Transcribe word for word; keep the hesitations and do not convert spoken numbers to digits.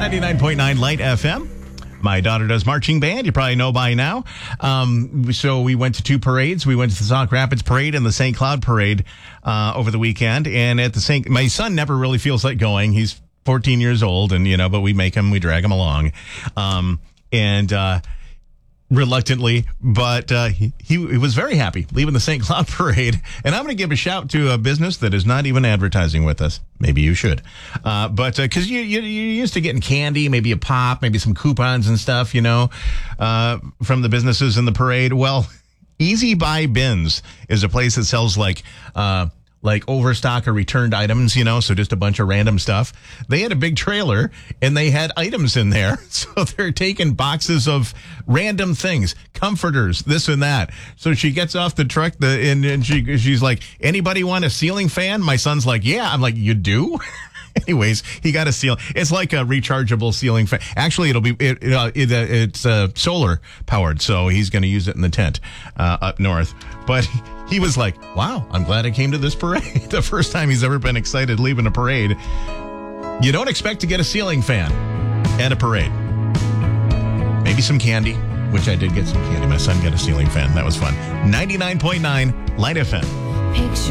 ninety-nine point nine Light F M. My daughter does marching band. You probably know by now. Um, so we went to two parades. We went to the Sauk Rapids Parade and the Saint Cloud Parade uh, over the weekend. And at the Saint, my son never really feels like going. He's fourteen years old, and you know, but we make him, we drag him along, um, and uh, reluctantly, but uh, he, he was very happy leaving the Saint Cloud Parade. And I'm going to give a shout to a business that is not even advertising with us. Maybe you should, uh, but because uh, you, you you're used to getting candy, maybe a pop, maybe some coupons and stuff, you know, uh, from the businesses in the parade. Well, Easy Buy Bins is a place that sells like. Uh, like overstock or returned items, you know, so just a bunch of random stuff. They had a big trailer and they had items in there. So they're taking boxes of random things, comforters, this and that. So she gets off the truck the, and, and she she's like, anybody want a ceiling fan? My son's like, yeah. I'm like, you do? Anyways, he got a ceiling. It's like a rechargeable ceiling fan. Actually, it'll be it, it, uh, it, uh, it's uh, solar powered, so he's going to use it in the tent uh, up north. But he was like, "Wow, I'm glad I came to this parade." The first time he's ever been excited leaving a parade. You don't expect to get a ceiling fan at a parade. Maybe some candy, which I did get some candy. My son got a ceiling fan. That was fun. ninety-nine point nine Light F M.